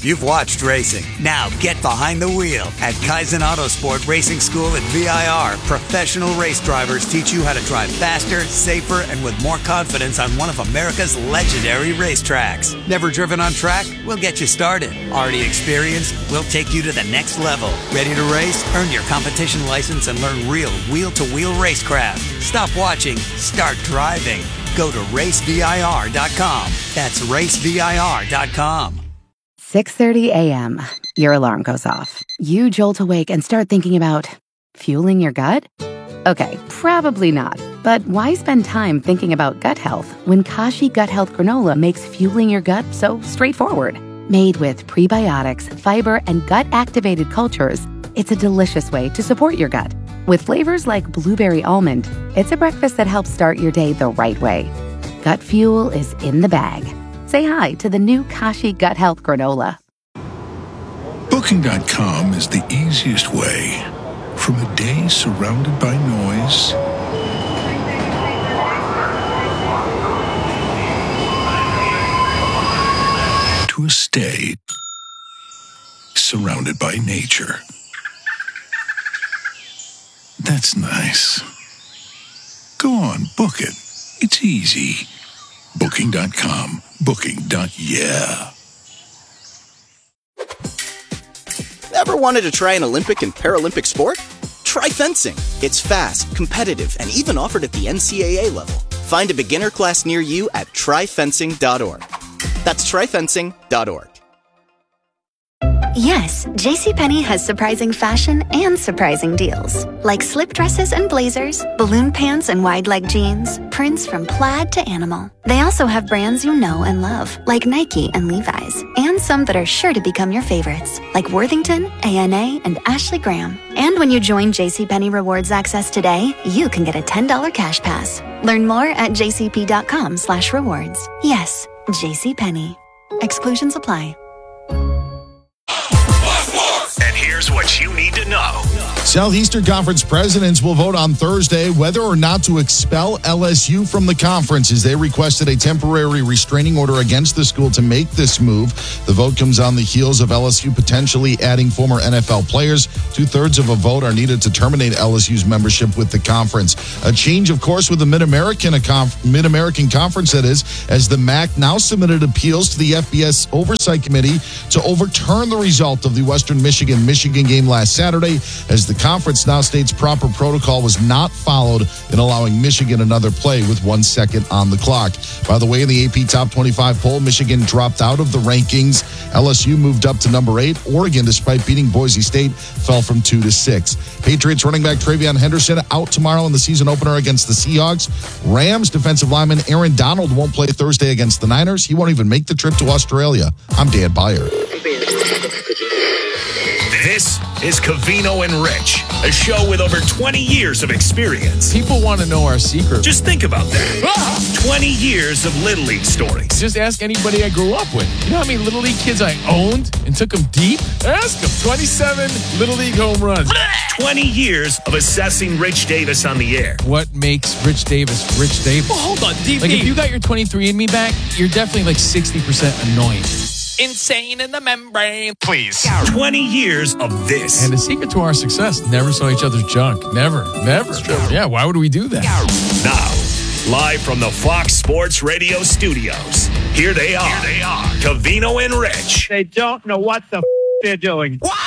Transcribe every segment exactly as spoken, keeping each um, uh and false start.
you've watched racing. Now get behind the wheel. At Kaizen Autosport Racing School at V I R, professional race drivers teach you how to drive faster, safer, and with more confidence on one of America's legendary racetracks. Never driven on track? We'll get you started. Already experienced? We'll take you to the next level. Ready to race? Earn your competition license and learn real wheel-to-wheel racecraft. Stop watching. Start driving. Go to race V I R dot com. That's race V I R dot com. six thirty a.m. Your alarm goes off. You jolt awake and start thinking about fueling your gut? Okay, probably not. But why spend time thinking about gut health when Kashi Gut Health Granola makes fueling your gut so straightforward? Made with prebiotics, fiber, and gut-activated cultures, it's a delicious way to support your gut. With flavors like blueberry almond, it's a breakfast that helps start your day the right way. Gut fuel is in the bag. Say hi to the new Kashi Gut Health Granola. Booking dot com is the easiest way. From a day surrounded by noise to a stay surrounded by nature. That's nice. Go on, book it. It's easy. Booking dot com. Booking. Yeah. Ever wanted to try an Olympic and Paralympic sport? Try fencing. It's fast, competitive, and even offered at the N C A A level. Find a beginner class near you at try fencing dot org. That's try fencing dot org. Yes, JCPenney has surprising fashion and surprising deals. Like slip dresses and blazers, balloon pants and wide leg jeans, prints from plaid to animal. They also have brands you know and love, like Nike and Levi's, and some that are sure to become your favorites, like Worthington, A N A, and Ashley Graham. And when you join JCPenney Rewards Access today, you can get a ten dollars cash pass. Learn more at jcp.com slash rewards. Yes, JCPenney. Exclusions apply. And here's what you need to know. Southeastern Conference presidents will vote on Thursday whether or not to expel L S U from the conference, as they requested a temporary restraining order against the school to make this move. The vote comes on the heels of L S U potentially adding former N F L players. Two-thirds of a vote are needed to terminate L S U's membership with the conference. A change, of course, with the Mid-American, a conf- Mid-American Conference, that is, as the M A C now submitted appeals to the F B S Oversight Committee to overturn the result of the Western Michigan-Michigan game last Saturday, as the conference now states proper protocol was not followed in allowing Michigan another play with one second on the clock. By the way, in the A P Top twenty-five poll, Michigan dropped out of the rankings. L S U moved up to number eight. Oregon, despite beating Boise State, fell from two to six. Patriots running back TreVeyon Henderson out tomorrow in the season opener against the Seahawks. Rams defensive lineman Aaron Donald won't play Thursday against the Niners. He won't even make the trip to Australia. I'm Dan Beyer. This is Covino and Rich, a show with over twenty years of experience. People want to know our secret. Just think about that. twenty years of Little League stories. Just ask anybody I grew up with. You know how many Little League kids I owned and took them deep? Ask them. twenty-seven Little League home runs. twenty years of assessing Rich Davis on the air. What makes Rich Davis Rich Davis? Well, hold on. Deep, like, deep. if you got your twenty-three and me back, you're definitely like sixty percent annoying. Insane in the membrane. Please. twenty years of this. And the secret to our success, never saw each other's junk. Never. Never. Yeah, why would we do that? Now, live from the Fox Sports Radio studios, here they are. Here they are. Covino and Rich. They don't know what the f- they're doing. Wow!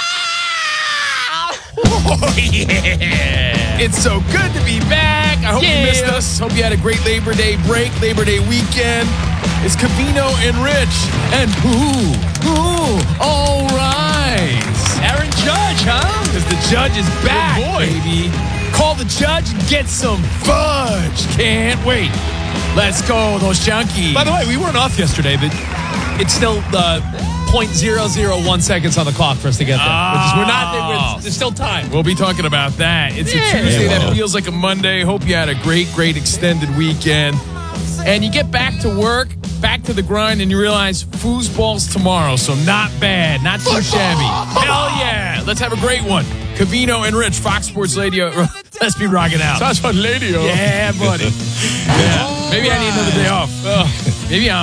Oh, yeah! It's so good to be back. I hope Yeah. you missed us. Hope you had a great Labor Day break, Labor Day weekend. It's Covino and Rich. And ooh, ooh, all rise. Aaron Judge, huh? Because the judge is back, Good boy. baby. Call the judge and get some fudge. Can't wait. Let's go, those junkies. By the way, we weren't off yesterday, but it's still uh, zero point zero zero one seconds on the clock for us to get there. Oh. Which is, we're not, we're, there's still time. We'll be talking about that. It's Yeah. a Tuesday Hey, that well. feels like a Monday. Hope you had a great, great extended weekend. And you get back to work, back to the grind, and you realize foosball's tomorrow. So not bad, not too shabby. Hell yeah. Let's have a great one. Covino and Rich, Fox Sports Radio. Let's be rocking out. Sounds fun, lady. Yeah, buddy. Yeah. Maybe I need another day off. Ugh. Maybe I'm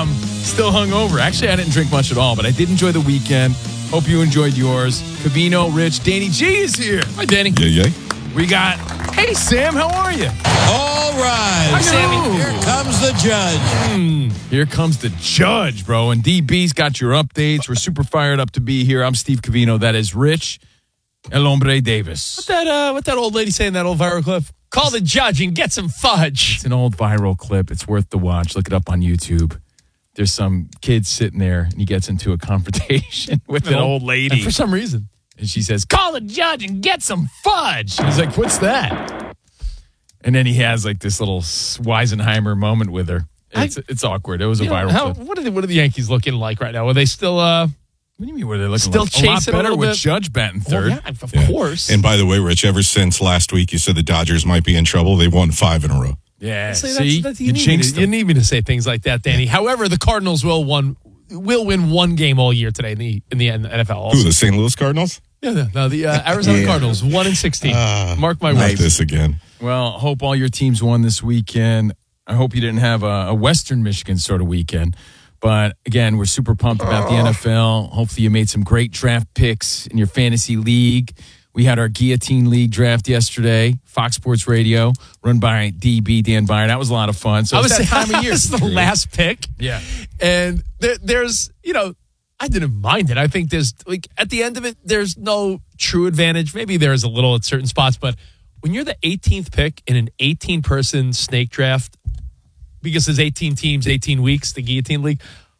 Still hungover. Actually, I didn't drink much at all, but I did enjoy the weekend. Hope you enjoyed yours. Covino, Rich, Danny G is here. Hi, Danny. Yeah, yeah. We got, hey, Sam, how are you? All right. Hi, Sammy. Here comes the judge. Mm, here comes the judge, bro. And D B's got your updates. We're super fired up to be here. I'm Steve Covino. That is Rich El Hombre Davis. What that, uh, what that old lady saying, that old viral clip? Call the judge and get some fudge. It's an old viral clip. It's worth the watch. Look it up on YouTube. There's some kid sitting there, and he gets into a confrontation with an old lady. And for some reason. And she says, call the judge and get some fudge. And he's like, what's that? And then he has like this little Weisenheimer moment with her. It's, I, it's awkward. It was a you know, viral how, clip. What are, the, what are the Yankees looking like right now? Are they still... Uh, what do you mean, were they looking still like? chasing a lot better a with bit? Judge batting third? Well, yeah, of Yeah. course. And by the way, Rich, ever since last week you said the Dodgers might be in trouble, they won five in a row. Yeah, See, see? that's, that's, you, you need jinxed me to, you them. need me to say things like that, Danny. However, the Cardinals will one will win one game all year today in the in the N F L. Also. Who, the Saint Louis Cardinals? Yeah, no, no the uh, Arizona Yeah. Cardinals, one and sixteen. Uh, Mark my Not words. this again. Well, hope all your teams won this weekend. I hope you didn't have a, a Western Michigan sort of weekend. But again, we're super pumped about the N F L. Hopefully you made some great draft picks in your fantasy league. We had our Guillotine League draft yesterday, Fox Sports Radio, run by D B, Dan Byer. That was a lot of fun. So I it's was that saying, time of year. this is the last pick. Yeah. And there, there's, you know, I didn't mind it. I think there's, like, at the end of it, there's no true advantage. Maybe there's a little at certain spots, but when you're the eighteenth pick in an eighteen-person snake draft, because there's eighteen teams, eighteen weeks, the Guillotine League,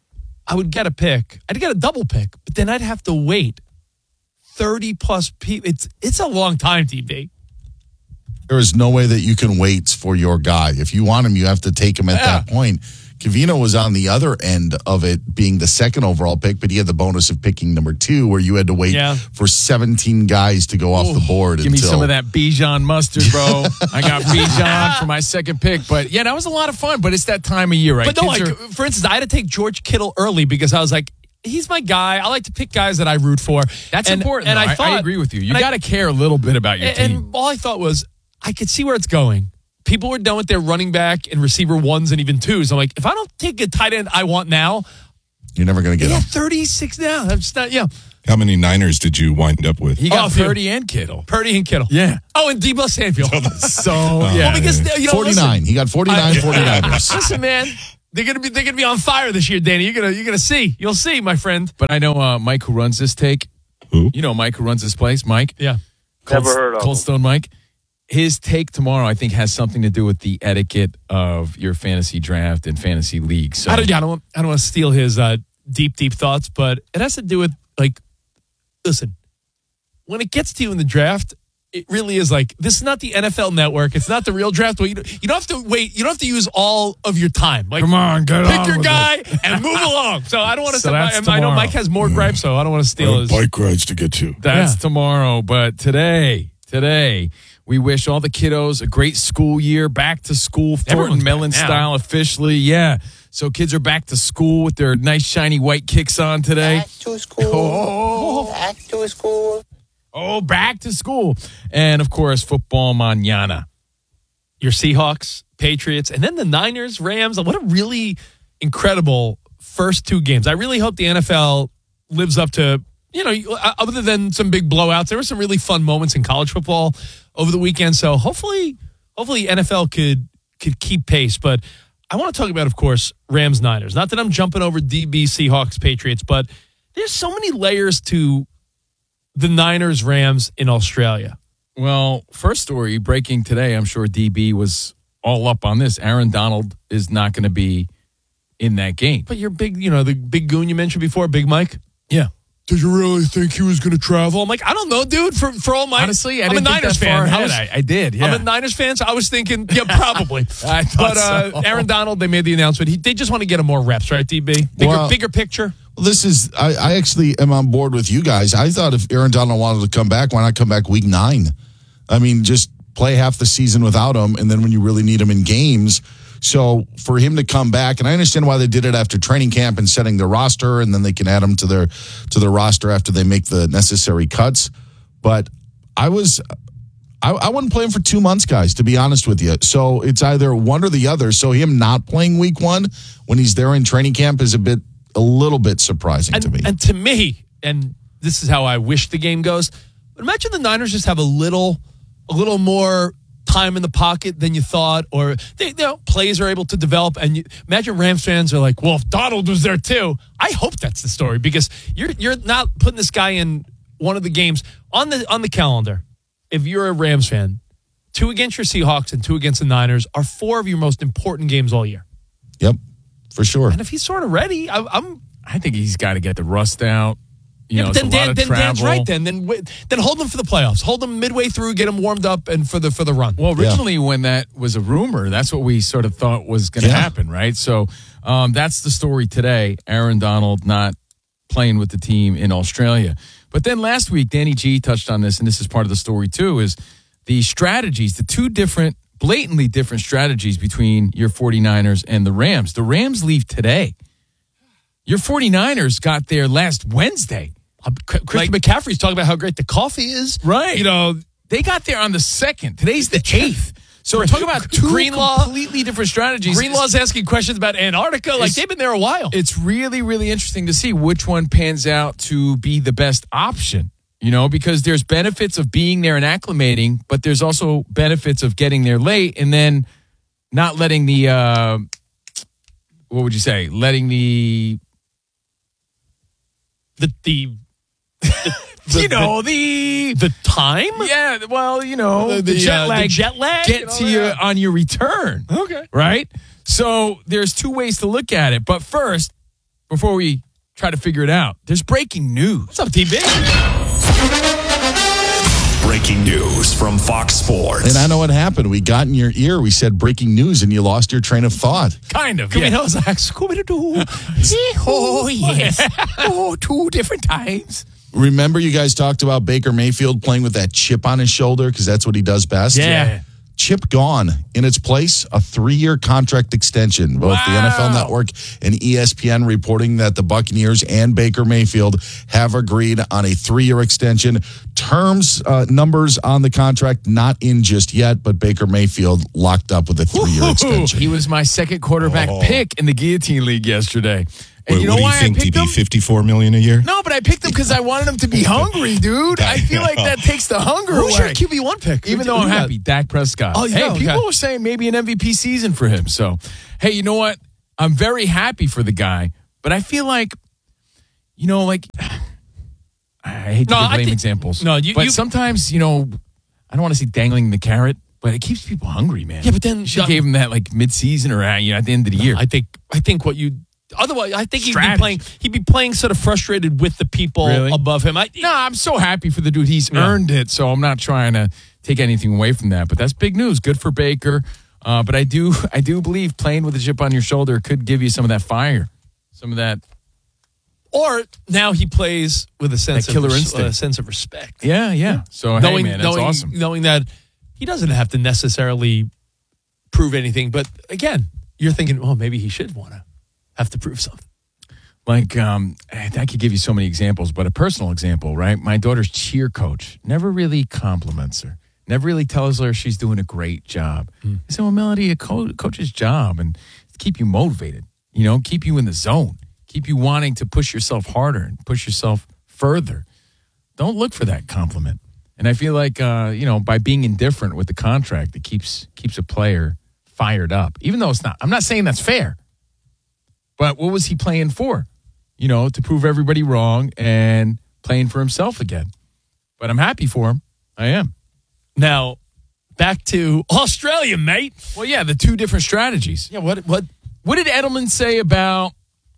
I would get a pick. I'd get a double pick, but then I'd have to wait thirty-plus people. It's, it's a long time, D B. There is no way that you can wait for your guy. If you want him, you have to take him at Yeah. that point. Covino was on the other end of it, being the second overall pick, but he had the bonus of picking number two, where you had to wait Yeah. for seventeen guys to go off the board. Give until, me some of that Bijan mustard, bro. I got Bijan for my second pick. But yeah, that was a lot of fun. But it's that time of year, right? But no, Kids like, are- for instance, I had to take George Kittle early because I was like, he's my guy. I like to pick guys that I root for. that's and, important. And though. I, thought, I agree with you. You and I- got to care a little bit about your and, team. and all I thought was, I could see where it's going. People were done with their running back and receiver ones and even twos. I'm like, if I don't take a tight end I want now, You're never going to get yeah, him. thirty-six now. I'm just not, yeah. How many Niners did you wind up with? He got Oh, a few. Purdy and Kittle. Purdy and Kittle. Yeah. Oh, and Debo Samuel. So, Oh, yeah. Well, because, you know, forty-nine. listen, He got forty-nine, I- forty-niners. listen, man, they're gonna be they're gonna be on fire this year, Danny. You're gonna you're gonna see. You'll see, my friend. But I know uh, Mike, who runs this take. Who? You know Mike, who runs this place. Mike. Yeah. Cold, Never heard of Cold him. Stone Mike. His take tomorrow, I think, has something to do with the etiquette of your fantasy draft and fantasy league. So I don't, I don't, want- I don't want to steal his uh, deep, deep thoughts, but it has to do with, like, listen, when it gets to you in the draft, it really is like, this is not the N F L Network. It's not the real draft. You don't, you don't have to wait. You don't have to use all of your time. Like, Come on, get pick on your with guy and move along. So I don't want to. So that's I know tomorrow. Mike has more gripes, so I don't want to steal his. Bike rides to get to. That's Yeah. tomorrow. But today, today, we wish all the kiddos a great school year. Back to school, Thornton Everyone's Mellon back now. style officially. Yeah. So kids are back to school with their nice shiny white kicks on today. Back to school. Oh, Back to school. oh, back to school. And of course, football mañana. Your Seahawks, Patriots, and then the Niners, Rams. What a really incredible first two games. I really hope the N F L lives up to, you know, other than some big blowouts, there were some really fun moments in college football over the weekend. So hopefully, hopefully N F L could could keep pace. But I want to talk about, of course, Rams, Niners. Not that I'm jumping over D B, Seahawks, Patriots, but there's so many layers to the Niners, Rams in Australia. Well, first story breaking today. I'm sure D B was all up on this. Aaron Donald is not going to be in that game. But you're big, you know, the big goon you mentioned before, Big Mike. Yeah. Did you really think he was going to travel? I'm like, I don't know, dude. For for all my Honestly, I I'm didn't a think Niners that fan. far I, ahead. was, I, I did. Yeah. I'm a Niners fan, so I was thinking, yeah, probably. I thought but uh, so. Aaron Donald, they made the announcement. He, they just want to get him more reps, right, D B? Bigger, Well- bigger picture. Well, this is, I, I actually am on board with you guys. I thought if Aaron Donald wanted to come back, why not come back week nine? I mean, just play half the season without him, and then when you really need him in games. So for him to come back, and I understand why they did it after training camp and setting their roster, and then they can add him to their to their roster after they make the necessary cuts. But I was I, I wouldn't play him for two months, guys, to be honest with you. So it's either one or the other. So him not playing week one when he's there in training camp is a bit, a little bit surprising and, to me. And to me, and this is how I wish the game goes, but imagine the Niners just have a little, a little more time in the pocket than you thought, or they, you know, plays are able to develop. And you, imagine Rams fans are like, well, if Donald was there too. I hope that's the story, because you're you're not putting this guy in one of the games on the on the calendar. If you're a Rams fan, two against your Seahawks and two against the Niners are four of your most important games all year. Yep, for sure. And if he's sort of ready, I, I'm. I think he's got to get the rust out. You Yeah, know, but then, it's a lot Dan, of then Dan's travel. right. Then, then, wi- then hold them for the playoffs. Hold them midway through, get them warmed up, and for the for the run. Well, originally when that was a rumor, that's what we sort of thought was going to Yeah. happen, right? So um, that's the story today. Aaron Donald not playing with the team in Australia. But then last week, Danny G touched on this, and this is part of the story too, is the strategies, the two different, blatantly different strategies between your 49ers and the Rams. The Rams leave today. Your 49ers got there last Wednesday. Christian Like- McCaffrey's talking about how great the coffee is. Right. You know, They got there on the second. Today's the eighth. So we're talking about two Greenlaw- completely different strategies. Greenlaw's asking questions about Antarctica. Like, It's- they've been there a while. It's really, really interesting to see which one pans out to be the best option, you know, because there's benefits of being there and acclimating, but there's also benefits of getting there late and then not letting the, uh, what would you say, letting the, the, the, the you know, the, the time? yeah, well, you know, The- the, the, jet uh, lag, the jet lag get and all to you that. on your return. Okay. Right? So there's two ways to look at it. But first, before we try to figure it out, there's breaking news. What's up, T B? Breaking news from Fox Sports. And I know what happened. We got in your ear. We said breaking news, and you lost your train of thought. Kind of. Can we Yeah. know it's like Scooby-Doo? Oh, yes. Oh, two different times. Remember, you guys talked about Baker Mayfield playing with that chip on his shoulder because that's what he does best? Yeah. Chip gone. In its place, a three-year contract extension. Both the N F L Wow. Network and E S P N reporting that the Buccaneers and Baker Mayfield have agreed on a three-year extension. Terms, uh, numbers on the contract not in just yet, but Baker Mayfield locked up with a three-year extension. He was my second quarterback Oh. pick in the Guillotine League yesterday. And Wait, you know what do you why think? I picked T B him? fifty-four million a year? No, but I picked him because I wanted him to be hungry, dude. I feel like that takes the hunger Who's away. your Q B one pick? Even Who- though who I'm you got? happy, Dak Prescott. Oh, yeah, hey, okay. people were saying maybe an M V P season for him. So, hey, you know what? I'm very happy for the guy, but I feel like, you know, like I hate to No, give I lame think- examples. no, you- but you- sometimes, you know, I don't want to say dangling the carrot, but it keeps people hungry, man. Yeah, but then- you should gave him that like mid-season or uh, you know, at the end of the year. I think I think what you otherwise I think he'd be Strategy. playing he'd be playing sort of frustrated with the people Really? above him. I, No, I'm so happy for the dude. He's Yeah. earned it, so I'm not trying to take anything away from that. But that's big news. Good for Baker. Uh, but I do, I do believe playing with a chip on your shoulder could give you some of that fire, some of that. or now he plays with a sense That killer of res- instinct. a sense of respect. Yeah, yeah. So knowing hey, man, that's knowing awesome. knowing that he doesn't have to necessarily prove anything, but again, you're thinking, well, maybe he should want to have to prove something. Like, um, I could give you so many examples, but a personal example, right? My daughter's cheer coach never really compliments her, never really tells her she's doing a great job. Mm. I said, well, Melody, a co- coach's job and to keep you motivated, you know, keep you in the zone, keep you wanting to push yourself harder and push yourself further. Don't look for that compliment. And I feel like, uh, you know, by being indifferent with the contract, it keeps keeps a player fired up, even though it's not. I'm not saying that's fair. But what was he playing for? You know, to prove everybody wrong and playing for himself again. But I'm happy for him. I am. Now, back to Australia, mate. Well, yeah, the two different strategies. Yeah, what what What did Edelman say about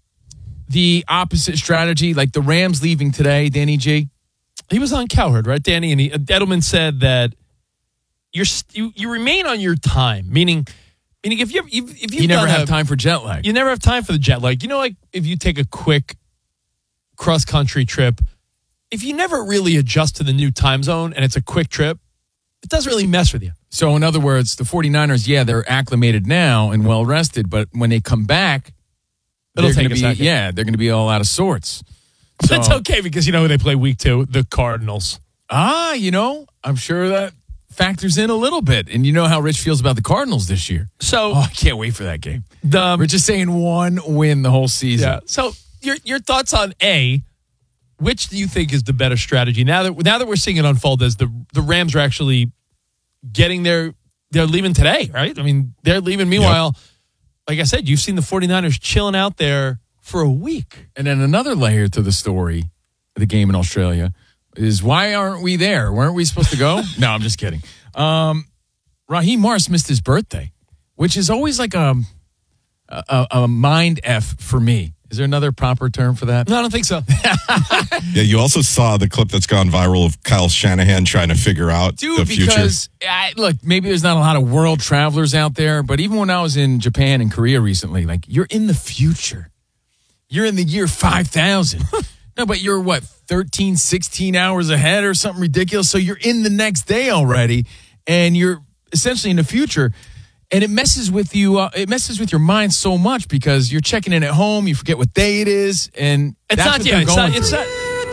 the opposite strategy, like the Rams leaving today, Danny G? He was on Cowherd, right, Danny? And he, Edelman said that you're st- you, you remain on your time, meaning meaning if you if if you've You never done have a- time for jet lag. you never have time for the jet lag. You know, like if you take a quick cross country trip, if you never really adjust to the new time zone and it's a quick trip, it doesn't really mess with you. So, in other words, the 49ers, yeah, they're acclimated now and well rested, but when they come back, It'll they're take gonna a be, second. yeah, they're going to be all out of sorts. So, That's okay because you know who they play week two? The Cardinals. Ah, you know, I'm sure that factors in a little bit. And you know how Rich feels about the Cardinals this year. So oh, I can't wait for that game. The, We're just saying one win the whole season. Yeah. So your your thoughts on A, which do you think is the better strategy? Now that now that we're seeing it unfold as the the Rams are actually getting their, they're leaving today, right? I mean, they're leaving. Meanwhile, yep. like I said, you've seen the 49ers chilling out there for a week. And then another layer to the story, the game in Australia, is why aren't we there? Weren't we supposed to go? No, I'm just kidding. Um, Raheem Morris missed his birthday, which is always like a, a, a mind F for me. Is there another proper term for that? No, I don't think so. Yeah, you also saw the clip that's gone viral of Kyle Shanahan trying to figure out Dude, the future. because, I, look, maybe there's not a lot of world travelers out there, but even when I was in Japan and Korea recently, like, you're in the future. You're in the year five thousand. No, but you're, what, thirteen, sixteen hours ahead or something ridiculous? So you're in the next day already, and you're essentially in the future. And it messes with you. Uh, it messes with your mind so much because you're checking in at home. You forget what day it is, and it's that's not. what Yeah, they're it's going not. It's through. not.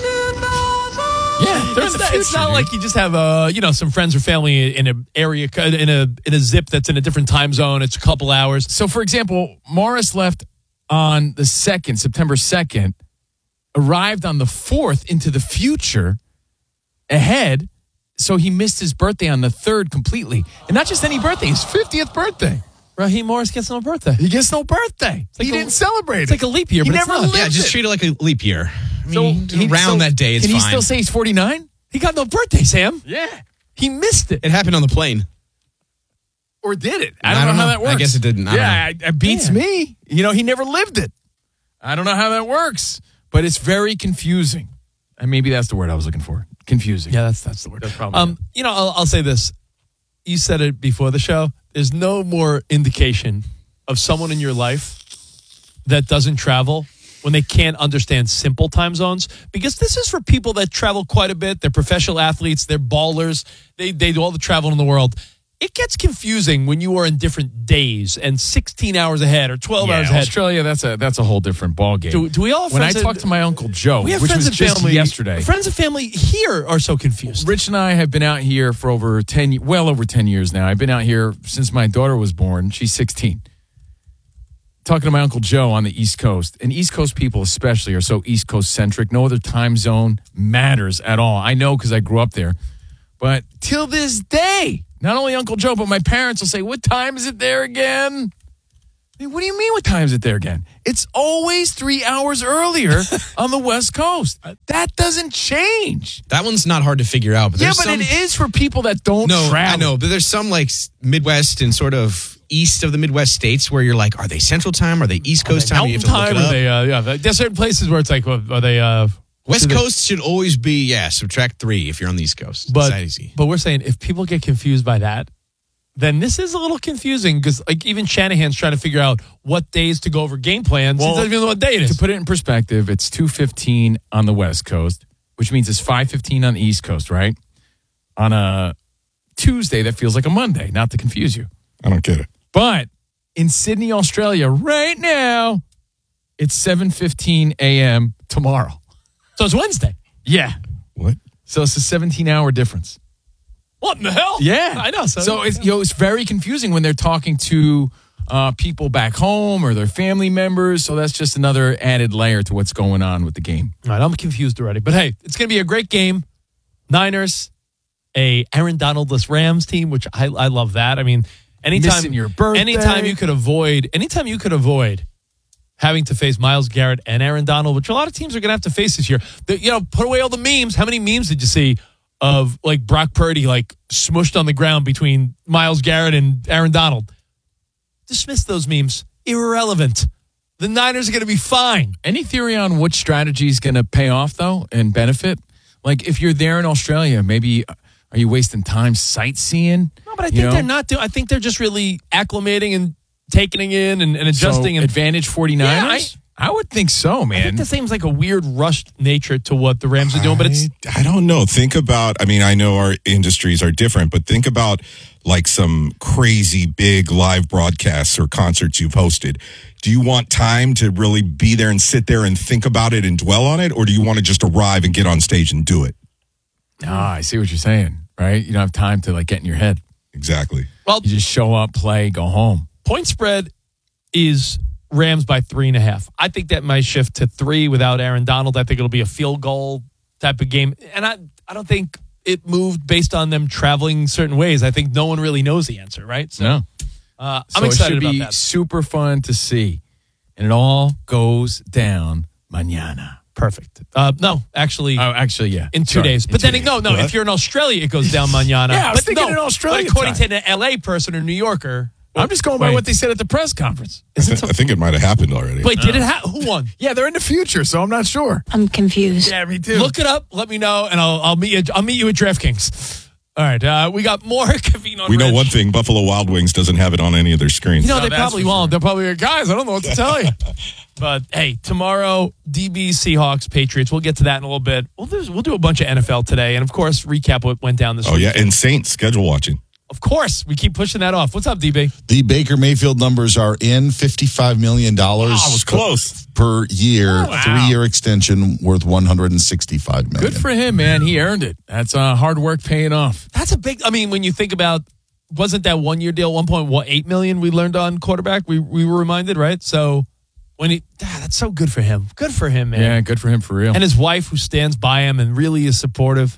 Yeah, it's not, it's not like you just have uh you know some friends or family in an area in a in a zip that's in a different time zone. It's a couple hours. So, for example, Morris left on the second, September second, arrived on the fourth into the future ahead. So he missed his birthday on the third completely. And not just any birthday, his fiftieth birthday. Raheem Morris gets no birthday. He gets no birthday. Like he a, didn't celebrate it's it. It's like a leap year, he but never it's not. lived Yeah, just it. treat it like a leap year. I So mean, he, around so that day, it's can fine. Can he still say he's forty-nine? He got no birthday, Sam. Yeah. He missed it. It happened on the plane. Or did it? I don't, I don't know how know. that works. I guess it didn't. I yeah, it, it beats Yeah. me. You know, he never lived it. I don't know how that works. But it's very confusing. And maybe that's the word I was looking for. Confusing. Yeah, that's that's the word. That's probably um, it. you know, I'll, I'll say this. You said it before the show. There's no more indication of someone in your life that doesn't travel when they can't understand simple time zones, because this is for people that travel quite a bit. They're professional athletes. They're ballers. They they do all the travel in the world. It gets confusing when you are in different days and sixteen hours ahead or twelve yeah, hours ahead. Australia, that's a that's a whole different ballgame. Do, do we all have when I friends talked that, to my Uncle Joe, we have which friends was and just family yesterday. Friends and family here are so confused. Rich and I have been out here for over ten, well over ten years now. I've been out here since my daughter was born. She's sixteen. Talking to my Uncle Joe on the East Coast. And East Coast people especially are so East Coast centric. No other time zone matters at all. I know because I grew up there. But till this day, not only Uncle Joe, but my parents will say, what time is it there again? I mean, what do you mean what time is it there again? It's always three hours earlier on the West Coast. That doesn't change. That one's not hard to figure out. But yeah, there's but some, it is for people that don't no, travel. I know, but there's some like Midwest and sort of east of the Midwest states where you're like, are they Central Time? Are they East Coast time? You have to look it Are up. they, uh, yeah, there's certain places where it's like, well, are they... Uh, West they, Coast should always be, yeah, subtract three if you're on the East Coast. But, it's that easy. But we're saying if people get confused by that, then this is a little confusing because like even Shanahan's trying to figure out what days to go over game plans. Well, he doesn't even know what day it is. To put it in perspective, it's two fifteen on the West Coast, which means it's five fifteen on the East Coast, right? On a Tuesday, that feels like a Monday, not to confuse you. I don't get it. But in Sydney, Australia, right now, it's seven fifteen a.m. tomorrow. So it's Wednesday. Yeah. What? So it's a seventeen-hour difference. What in the hell? Yeah. I know. So, so it's, you know, it's very confusing when they're talking to uh, people back home or their family members. So that's just another added layer to what's going on with the game. All right, I'm confused already. But hey, it's going to be a great game. Niners, a Aaron Donald-less Rams team, which I, I love that. I mean, anytime Missing your birthday. anytime you could avoid, anytime you could avoid having to face Myles Garrett and Aaron Donald, which a lot of teams are going to have to face this year. The, you know, put away all the memes. How many memes did you see of like Brock Purdy like smushed on the ground between Myles Garrett and Aaron Donald? Dismiss those memes. Irrelevant. The Niners are going to be fine. Any theory on which strategy is going to pay off, though, and benefit? Like, if you're there in Australia, maybe are you wasting time sightseeing? No, but I You think know? they're not doing. I think they're just really acclimating and taking it in and, and adjusting. So, and advantage 49ers? Yeah, I, I would think so, man. I think that seems like a weird rushed nature to what the Rams are doing, but it's. I, I don't know. Think about, I mean, I know our industries are different, but think about like some crazy big live broadcasts or concerts you've hosted. Do you want time to really be there and sit there and think about it and dwell on it? Or do you want to just arrive and get on stage and do it? Ah, I see what you're saying. right? You don't have time to like get in your head. Exactly. Well, you just show up, play, go home. Point spread is Rams by three and a half. I think that might shift to three without Aaron Donald. I think it'll be a field goal type of game. And I, I don't think it moved based on them traveling certain ways. I think no one really knows the answer, right? So, no. uh, So I'm excited it should about be that. super fun to see. And it all goes down mañana. Perfect. Uh, no, actually. Oh, actually, yeah. In two Sorry, days. in But two then, days. no, no. What? If you're in Australia, it goes down mañana. Yeah, I was but thinking no, in Australia But according time. to an L A person or New Yorker. I'm just going by Wait. what they said at the press conference. I, th- I think it might have happened already. Wait, did it happen? Who won? Yeah, they're in the future, so I'm not sure. I'm confused. Yeah, me too. Look it up. Let me know, and I'll, I'll meet you. I'll meet you at DraftKings. All right, uh, we got more Covino. We know Rich. one thing: Buffalo Wild Wings doesn't have it on any of their screens. You know, No, they that's probably for won't. They're probably like, guys, I don't know what to tell you. But hey, tomorrow, D B, Seahawks, Patriots. We'll get to that in a little bit. We'll do, we'll do a bunch of N F L today, and of course, recap what went down this Oh week. yeah, and Saints schedule watching. Of course, we keep pushing that off. What's up, D B? The Baker Mayfield numbers are in fifty-five million dollars Wow, it was close. per year, wow. three-year extension worth one hundred sixty-five million dollars. Good for him, man. He earned it. That's uh, hard work paying off. That's a big. I mean, when you think about, wasn't that one year deal one point eight million we learned on quarterback? We we were reminded, right? So when he, ah, that's so good for him. Good for him, man. Yeah, good for him for real. And his wife, who stands by him and really is supportive.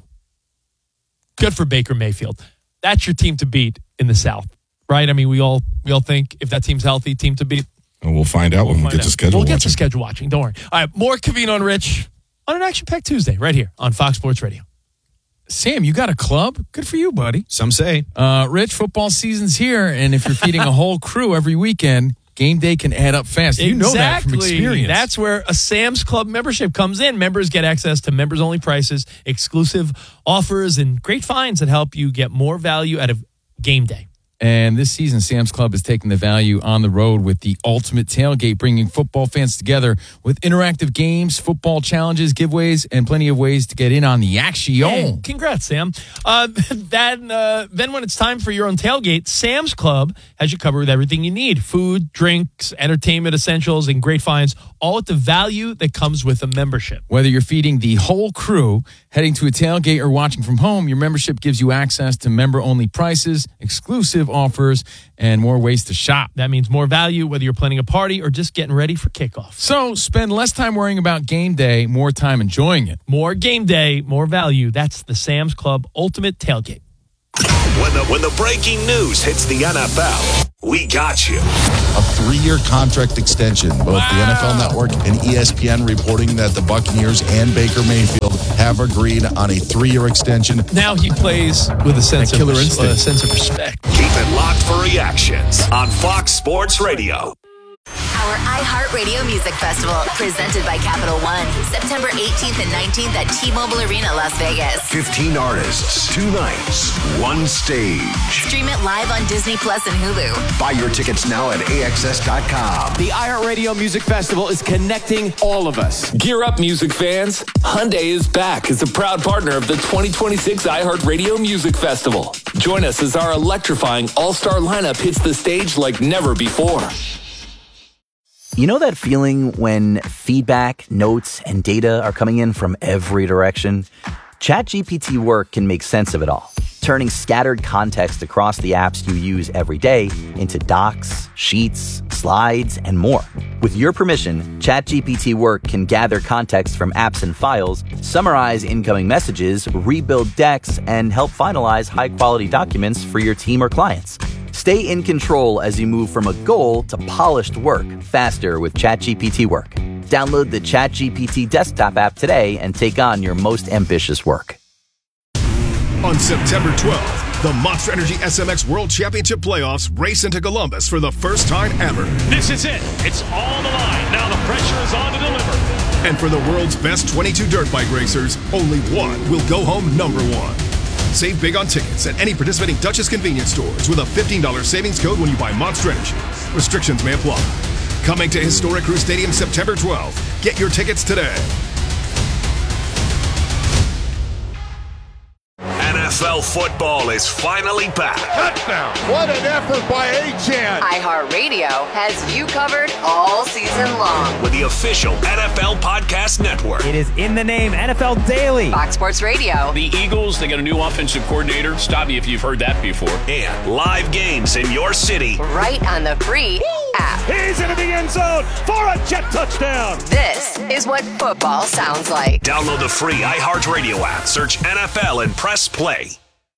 Good for Baker Mayfield. That's your team to beat in the South, right? I mean, we all we all think if that team's healthy, team to beat. And we'll find out when we Find get out. to schedule We'll get watching. to schedule watching. Don't worry. All right, more Covino and Rich on an action-packed Tuesday right here on Fox Sports Radio. Sam, you got a club? Good for you, buddy. Some say. Uh, Rich, football season's here, and if you're feeding a whole crew every weekend, game day can add up fast. You know that from Exactly. experience. That's where a Sam's Club membership comes in. Members get access to members-only prices, exclusive offers, and great finds that help you get more value out of game day. And this season, Sam's Club is taking the value on the road with the ultimate tailgate, bringing football fans together with interactive games, football challenges, giveaways, and plenty of ways to get in on the action. Hey, congrats, Sam. Uh, then, uh, then when it's time for your own tailgate, Sam's Club has you covered with everything you need. Food, drinks, entertainment essentials, and great finds, all at the value that comes with a membership. Whether you're feeding the whole crew, heading to a tailgate, or watching from home, your membership gives you access to member-only prices, exclusive offers, and more ways to shop. That means more value, whether you're planning a party or just getting ready for kickoff. So spend less time worrying about game day, more time enjoying it. More game day, more value. That's the Sam's Club Ultimate Tailgate. When the when the breaking news hits the N F L, we got you. A three-year contract extension. Both the N F L Network and E S P N reporting that the Buccaneers and Baker Mayfield have agreed on a three-year extension. Now he plays with a sense That killer of instinct. uh, sense of respect. Keep it locked for reactions on Fox Sports Radio. Our iHeartRadio Music Festival, presented by Capital One, September eighteenth and nineteenth at T-Mobile Arena, Las Vegas. fifteen artists, two nights, one stage. Stream it live on Disney Plus and Hulu. Buy your tickets now at A X S dot com. The iHeartRadio Music Festival is connecting all of us. Gear up, music fans. Hyundai is back as a proud partner of the twenty twenty-six iHeartRadio Music Festival. Join us as our electrifying all-star lineup hits the stage like never before. You know that feeling when feedback, notes, and data are coming in from every direction? ChatGPT Work can make sense of it all, turning scattered context across the apps you use every day into docs, sheets, slides, and more. With your permission, ChatGPT Work can gather context from apps and files, summarize incoming messages, rebuild decks, and help finalize high-quality documents for your team or clients. Stay in control as you move from a goal to polished work faster with ChatGPT Work. Download the ChatGPT desktop app today and take on your most ambitious work. On September twelfth, the Monster Energy S M X World Championship Playoffs race into Columbus for the first time ever. This is it. It's all on the line. Now the pressure is on to deliver. And for the world's best twenty-two dirt bike racers, only one will go home number one. Save big on tickets at any participating Duchess convenience stores with a fifteen dollars savings code when you buy Monster Energy. Restrictions may apply. Coming to Historic Crew Stadium September twelfth. Get your tickets today. N F L football is finally back. Touchdown. What an effort by Achane. iHeartRadio has you covered all season long. With the official N F L Podcast Network. It is in the name, N F L Daily. Fox Sports Radio. The Eagles, they got a new offensive coordinator. Stop me if you've heard that before. And live games in your city. Right on the free app. He's into the end zone for a jet touchdown. This is what football sounds like. Download the free iHeartRadio app. Search N F L and press play.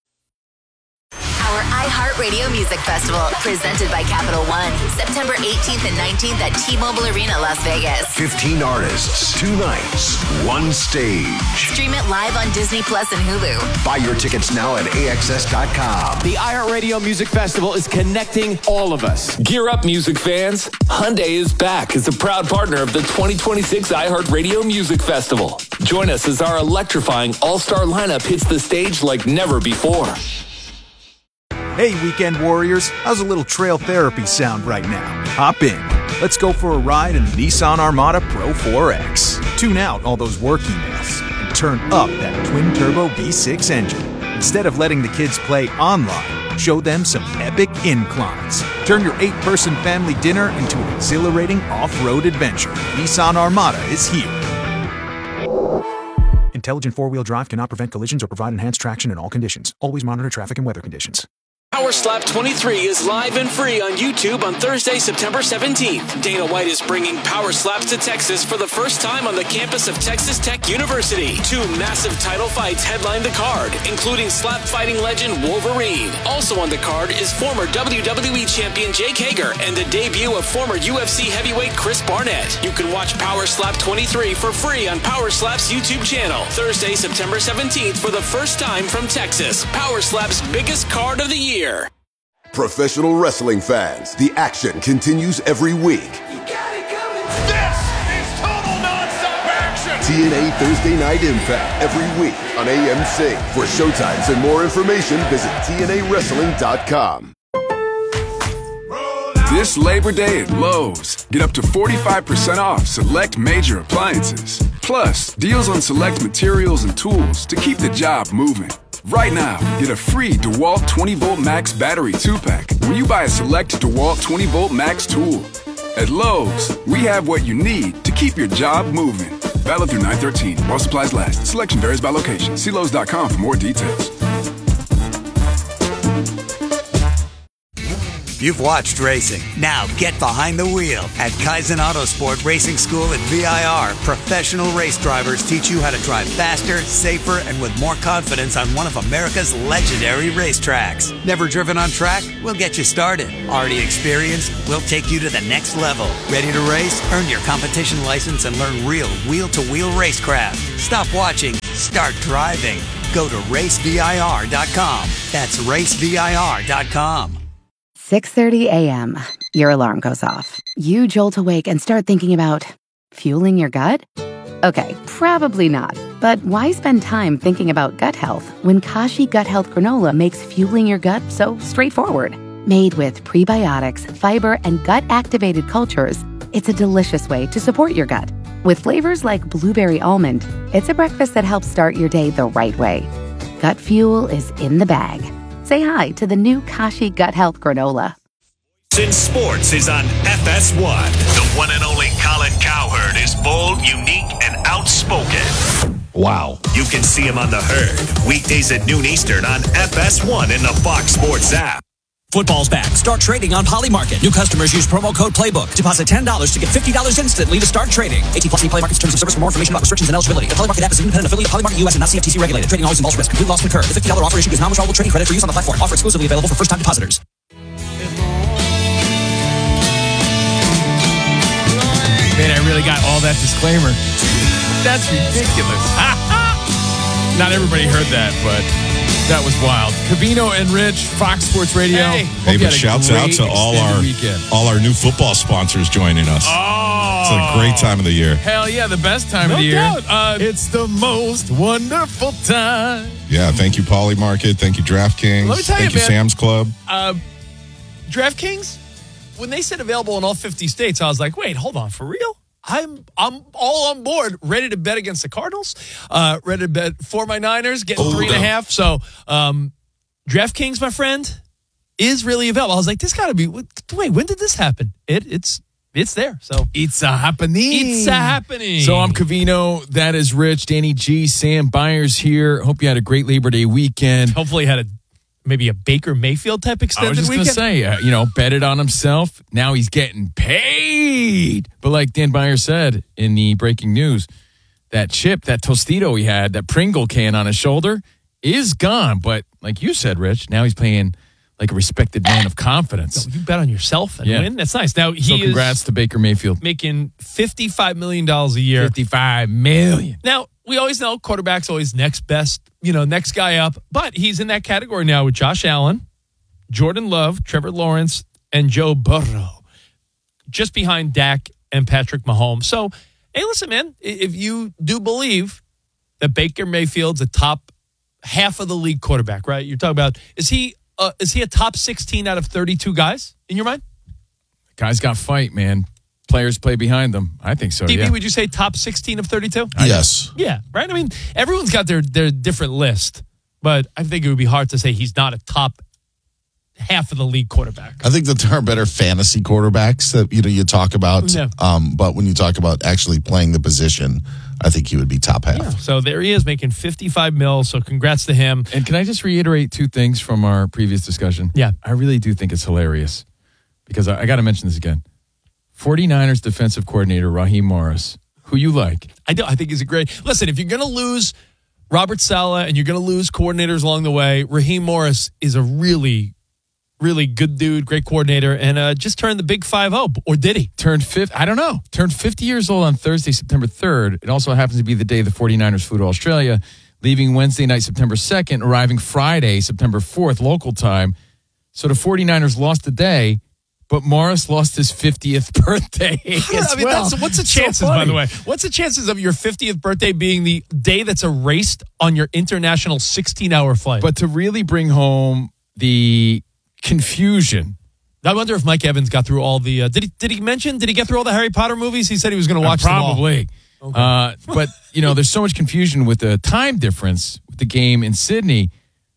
Our iHeartRadio Music Festival, presented by Capital One, September eighteenth and nineteenth at T-Mobile Arena, Las Vegas. fifteen artists, two nights, one stage. Stream it live on Disney Plus and Hulu. Buy your tickets now at A X S dot com. The iHeartRadio Music Festival is connecting all of us. Gear up, music fans. Hyundai is back as a proud partner of the twenty twenty-six iHeartRadio Music Festival. Join us as our electrifying all-star lineup hits the stage like never before. Hey, Weekend Warriors, how's a little trail therapy sound right now? Hop in. Let's go for a ride in the Nissan Armada Pro four X. Tune out all those work emails and turn up that twin-turbo V six engine. Instead of letting the kids play online, show them some epic inclines. Turn your eight-person family dinner into an exhilarating off-road adventure. Nissan Armada is here. Intelligent four-wheel drive cannot prevent collisions or provide enhanced traction in all conditions. Always monitor traffic and weather conditions. Power Slap twenty-three is live and free on YouTube on Thursday, September seventeenth. Dana White is bringing Power Slaps to Texas for the first time on the campus of Texas Tech University. Two massive title fights headline the card, including slap fighting legend Wolverine. Also on the card is former W W E champion Jake Hager and the debut of former U F C heavyweight Chris Barnett. You can watch Power Slap twenty-three for free on Power Slap's YouTube channel. Thursday, September seventeenth for the first time from Texas. Power Slap's biggest card of the year. Professional wrestling fans, the action continues every week. You got it coming. This is total nonstop action. T N A Thursday Night Impact every week on A M C. For showtimes and more information, visit T N A wrestling dot com. This Labor Day at Lowe's, get up to forty-five percent off select major appliances. Plus, deals on select materials and tools to keep the job moving. Right now, get a free DeWalt twenty volt Max battery two pack when you buy a select DeWalt twenty volt Max tool. At Lowe's, we have what you need to keep your job moving. Valid through nine thirteen while supplies last. Selection varies by location. See Lowe's dot com for more details. You've watched racing. Now get behind the wheel. At Kaizen Autosport Racing School at V I R, professional race drivers teach you how to drive faster, safer, and with more confidence on one of America's legendary racetracks. Never driven on track? We'll get you started. Already experienced? We'll take you to the next level. Ready to race? Earn your competition license and learn real wheel-to-wheel racecraft. Stop watching. Start driving. Go to race V I R dot com. That's race V I R dot com. six thirty a.m. Your alarm goes off. You jolt awake and start thinking about fueling your gut? Okay, probably not. But why spend time thinking about gut health when Kashi Gut Health Granola makes fueling your gut so straightforward? Made with prebiotics, fiber, and gut-activated cultures, it's a delicious way to support your gut. With flavors like blueberry almond, it's a breakfast that helps start your day the right way. Gut fuel is in the bag. Say hi to the new Kashi Gut Health Granola. In sports is on F S one. The one and only Colin Cowherd is bold, unique, and outspoken. Wow. You can see him on The Herd, weekdays at noon Eastern on F S one in the Fox Sports app. Football's back. Start trading on Polymarket. New customers use promo code PLAYBOOK. Deposit ten dollars to get fifty dollars instantly to start trading. eighteen plus Polymarket's terms of service for more information about restrictions and eligibility. The Polymarket app is an independent affiliate of Polymarket U S and not C F T C regulated. Trading always involves risk. Complete loss can occur. The fifty dollars offer issued is non-withdrawable trading credit for use on the platform. Offer exclusively available for first-time depositors. Man, I really got all that disclaimer. That's ridiculous. Not everybody heard that, but that was wild. Covino and Rich, Fox Sports Radio. Hey, hey but shouts out to all our weekend. all our new football sponsors joining us. Oh, it's a great time of the year. Hell yeah, the best time no of the year. Uh, it's the most wonderful time. Yeah, thank you, Polymarket. Thank you, DraftKings. Let me tell thank you, you, man, Sam's Club. Uh, DraftKings, when they said available in all fifty states, I was like, wait, hold on, for real? I'm I'm all on board, ready to bet against the Cardinals, uh, ready to bet for my Niners, getting oh, three and no. a half. So um, DraftKings, my friend, is really available. I was like, this got to be. Wait, when did this happen? It it's it's there. So it's a happening. It's a happening. So I'm Covino. That is Rich, Danny G, Sam Byers here. Hope you had a great Labor Day weekend. Hopefully, you had a maybe a Baker Mayfield type extended I was just weekend. going to say, uh, you know, betted on himself. Now he's getting paid. But like Dan Byers said in the breaking news, that chip, that Tostito he had, that Pringle can on his shoulder is gone. But like you said, Rich, now he's playing like a respected man of confidence. No, you bet on yourself and yeah. win. That's nice. Now he so congrats is to Baker Mayfield. Making fifty-five million dollars a year. fifty-five million dollars. Now, we always know quarterback's always next best, you know, next guy up. But he's in that category now with Josh Allen, Jordan Love, Trevor Lawrence, and Joe Burrow. Just behind Dak and Patrick Mahomes. So, hey, listen, man, if you do believe that Baker Mayfield's a top half of the league quarterback, right? You're talking about, is he uh, is he a top sixteen out of thirty-two guys in your mind? Guys got fight, man. Players play behind them. I think so, D B, yeah. would you say top sixteen of thirty-two? Yes. Yeah, right? I mean, everyone's got their, their different list, but I think it would be hard to say he's not a top half of the league quarterback. I think that there are better fantasy quarterbacks that, you know, you talk about. Yeah. Um, but when you talk about actually playing the position, I think he would be top half. Yeah. So there he is making fifty-five mil. So congrats to him. And can I just reiterate two things from our previous discussion? Yeah. I really do think it's hilarious because I, I got to mention this again. 49ers defensive coordinator Raheem Morris, who you like. I do. I think he's a great. Listen, if you're going to lose Robert Saleh and you're going to lose coordinators along the way, Raheem Morris is a really, really good dude, great coordinator, and uh, just turned the big five oh, or did he? Turned fifty. I don't know. Turned fifty years old on Thursday, September third. It also happens to be the day the 49ers flew to Australia, leaving Wednesday night, September second, arriving Friday, September fourth, local time. So the 49ers lost the day. But Morris lost his fiftieth birthday as I mean, well. that's, what's the So chances, funny. by the way? What's the chances of your fiftieth birthday being the day that's erased on your international sixteen-hour flight? But to really bring home the confusion. I wonder if Mike Evans got through all the... Uh, did he Did he mention, did he get through all the Harry Potter movies? He said he was going to watch uh, Probably. them all. Okay. Uh, but, you know, there's so much confusion with the time difference with the game in Sydney.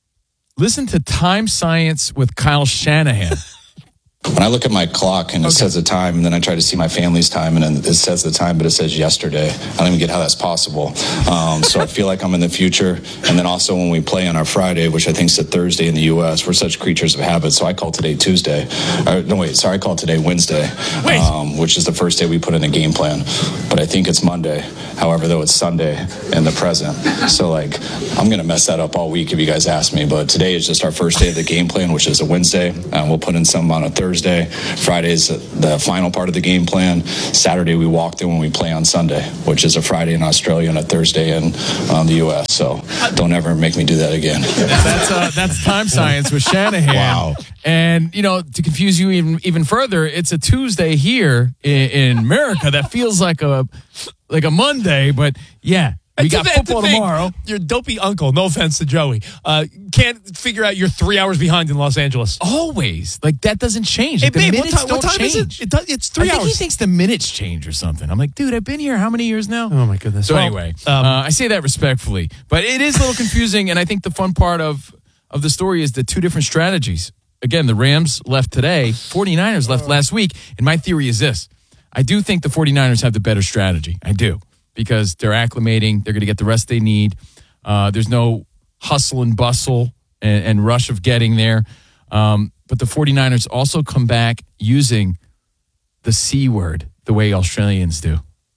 Listen to Time Science with Kyle Shanahan. When I look at my clock and it okay. says the time, and then I try to see my family's time, and then it says the time, but it says yesterday. I don't even get how that's possible. Um, so I feel like I'm in the future. And then also when we play on our Friday, which I think is a Thursday in the U S, we're such creatures of habit. So I call today Tuesday. Or, no, wait, sorry, I call today Wednesday, um, which is the first day we put in a game plan. But I think it's Monday. However, though, it's Sunday in the present. So, like, I'm going to mess that up all week if you guys ask me. But today is just our first day of the game plan, which is a Wednesday. Um, we'll put in some on a Thursday. Thursday. Friday's the final part of the game plan. Saturday we walk through when we play on Sunday, which is a Friday in Australia and a Thursday in um, the U S. So don't ever make me do that again. That's uh, that's Time Science with Shanahan. Wow. And, you know, to confuse you even even further, it's a Tuesday here in, in America that feels like a like a Monday, but yeah. We got football tomorrow. Your dopey uncle, no offense to Joey, uh, can't figure out you're three hours behind in Los Angeles. Always. Like, that doesn't change. Like, hey, the babe, minutes what, time, don't what time change. is it? it does, it's three I think hours. he thinks the minutes change or something. I'm like, dude, I've been here how many years now? Oh, my goodness. So well, anyway, um, uh, I say that respectfully. But it is a little confusing, and I think the fun part of, of the story is the two different strategies. Again, the Rams left today. 49ers left last week. And my theory is this. I do think the 49ers have the better strategy. I do. Because they're acclimating. They're going to get the rest they need. Uh, there's no hustle and bustle and, and rush of getting there. Um, but the 49ers also come back using the C word the way Australians do.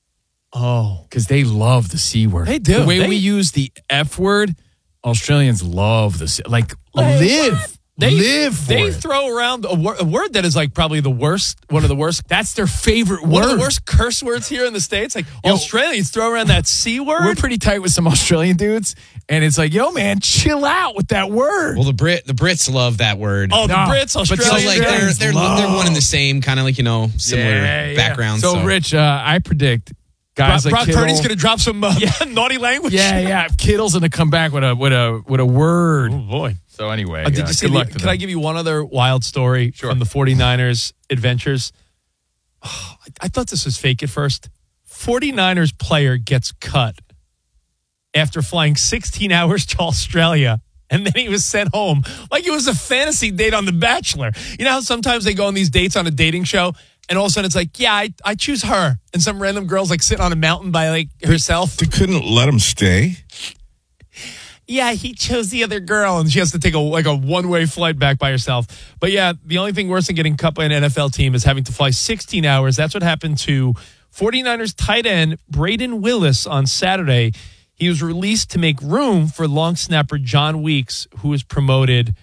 Oh. Because they love the C word. They do. The way they, we use the F word, Australians love the C. Like, Hey, live. They, live for They it. throw around a, wor- a word that is like probably the worst, one of the worst. That's their favorite word. One of the worst curse words here in the States. Like, yo, Australians throw around that C word. We're pretty tight with some Australian dudes, and it's like, yo, man, chill out with that word. Well, the Brit, the Brits love that word. Oh, the No, Brits, But Australians. so like they're they're love. they're one and the same, kind of like, you know, similar Yeah, yeah. backgrounds. So, So, Rich, uh, I predict guys Brock, like Brock Kittle. Purdy's going to drop some uh, naughty language. Yeah, yeah. Kittle's going to come back with a with a with a word. Oh, boy. So anyway, Uh, did yeah, you see good the, luck to Can them. I give you one other wild story from the 49ers adventures? Oh, I, I thought this was fake at first. forty-niners player gets cut after flying sixteen hours to Australia, and then he was sent home like it was a fantasy date on The Bachelor. You know how sometimes they go on these dates on a dating show, and all of a sudden it's like, yeah, I, I choose her, and some random girl's like sitting on a mountain by like herself. They couldn't let him stay? Yeah, he chose the other girl, and she has to take a like a one-way flight back by herself. But yeah, the only thing worse than getting cut by an N F L team is having to fly sixteen hours. That's what happened to forty-niners tight end Braden Willis on Saturday. He was released to make room for long snapper John Weeks, who was promoted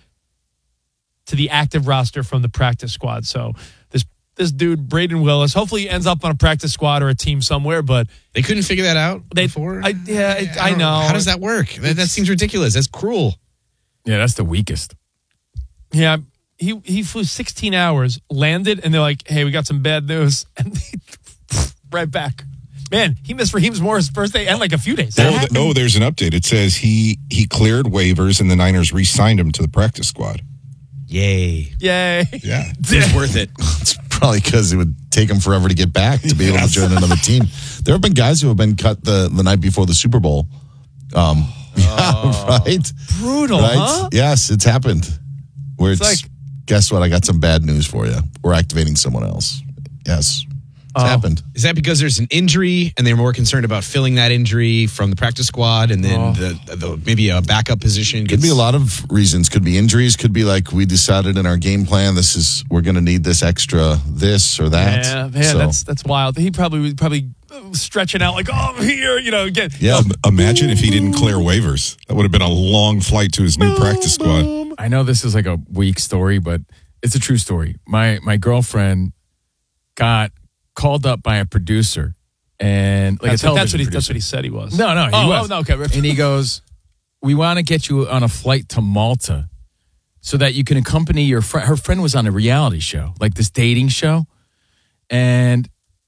to the active roster from the practice squad. So this this dude, Braden Willis, hopefully he ends up on a practice squad or a team somewhere, but they couldn't figure that out they, before? I, yeah, I, I, I know. How does that work? That, that seems ridiculous. That's cruel. Yeah, that's the weakest. Yeah, he, he flew sixteen hours, landed, and they're like, hey, we got some bad news. And he, right back. Man, he missed Raheem Morris' birthday and like a few days. Oh, the, oh, there's an update. It says he he cleared waivers and the Niners re-signed him to the practice squad. Yay. Yay. Yeah. It's worth it. It's probably because it would take him forever to get back to be able yes. to join another team. There have been guys who have been cut the, the night before the Super Bowl. Um, oh, yeah, right? Brutal, right? huh? Yes, it's happened. Where it's, it's like, guess what? I got some bad news for you. We're activating someone else. Yes. It's oh. happened. Is that because there's an injury and they're more concerned about filling that injury from the practice squad and then oh. the, the maybe a backup position? Gets... Could be a lot of reasons. Could be injuries. Could be like we decided in our game plan this is we're going to need this extra this or that. Yeah, yeah, so. that's that's wild. He probably was probably stretching out like, oh, I'm here, you know, again. Yeah, oh. Imagine if he didn't clear waivers. That would have been a long flight to his new boom, practice squad. Boom. I know this is like a weak story, but it's a true story. My my girlfriend got called up by a producer and like that's, a television that's what he producer. That's what he said he was. No, no, he oh, was. Oh, no, okay. And he goes, "We want to get you on a flight to Malta so that you can accompany your friend." Her friend was on a reality show, like this dating show, and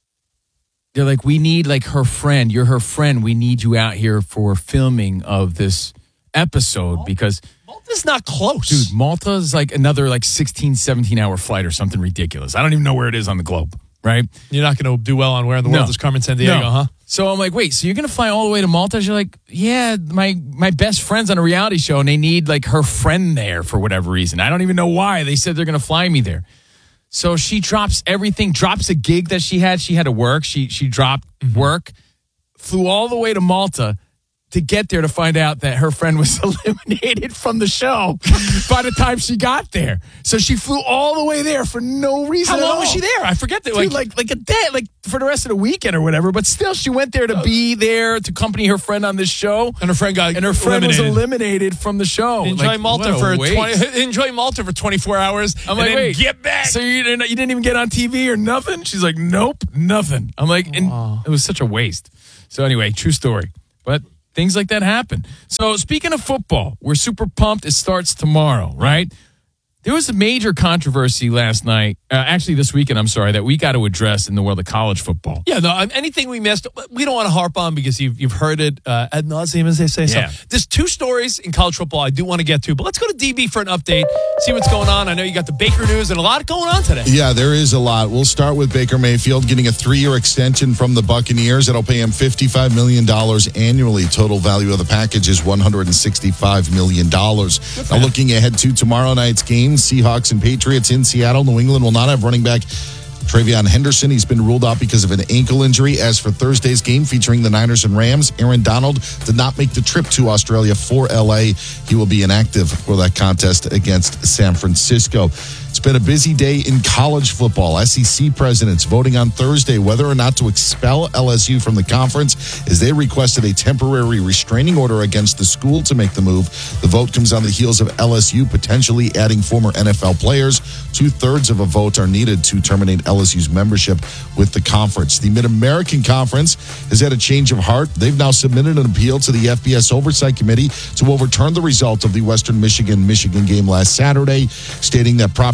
they're like, "We need like her friend. You're her friend. We need you out here for filming of this episode Malta? because." Malta's not close. Dude, Malta's like another like sixteen, seventeen hour flight or something ridiculous. I don't even know where it is on the globe. Right? You're not going to do well on where in the world no. is Carmen Sandiego, no. huh? So I'm like, wait, so you're going to fly all the way to Malta? She's like, yeah, my my best friend's on a reality show and they need like her friend there for whatever reason. I don't even know why. They said they're going to fly me there. So she drops everything, drops a gig that she had. She had to work. She, she dropped mm-hmm. work, flew all the way to Malta to get there to find out that her friend was eliminated from the show by the time she got there. So she flew all the way there for no reason. How long at all. was she there? I forget that. Dude, like, like like a day, like for the rest of the weekend or whatever. But still, she went there to be there to accompany her friend on this show. And her friend got and her friend eliminated. was eliminated from the show. Enjoy like, Malta for twenty. Enjoy Malta for twenty-four hours. I'm and like, then wait, get back. So you didn't you didn't even get on T V or nothing? She's like, nope, nothing. I'm like, and oh. it was such a waste. So anyway, true story. But things like that happen. So speaking of football, we're super pumped. It starts tomorrow, right? There was a major controversy last night, uh, actually this weekend, I'm sorry, that we got to address in the world of college football. Yeah, no, anything we missed, we don't want to harp on because you've, you've heard it uh, ad nauseum, as they say. Yeah. So there's two stories in college football I do want to get to, but let's go to D B for an update, see what's going on. I know you got the Baker news and a lot going on today. Yeah, there is a lot. We'll start with Baker Mayfield getting a three-year extension from the Buccaneers. That'll pay him fifty-five million dollars annually. Total value of the package is one hundred sixty-five million dollars. Now looking ahead to tomorrow night's game, Seahawks and Patriots in Seattle. New England will not have running back Travion Henderson. He's been ruled out because of an ankle injury. As for Thursday's game featuring the Niners and Rams, Aaron Donald did not make the trip to Australia for L A. He will be inactive for that contest against San Francisco. It's been a busy day in college football. S E C presidents voting on Thursday whether or not to expel L S U from the conference as they requested a temporary restraining order against the school to make the move. The vote comes on the heels of L S U potentially adding former N F L players. Two-thirds of a vote are needed to terminate L S U's membership with the conference. The Mid-American Conference has had a change of heart. They've now submitted an appeal to the F B S Oversight Committee to overturn the result of the Western Michigan-Michigan game last Saturday, stating that proper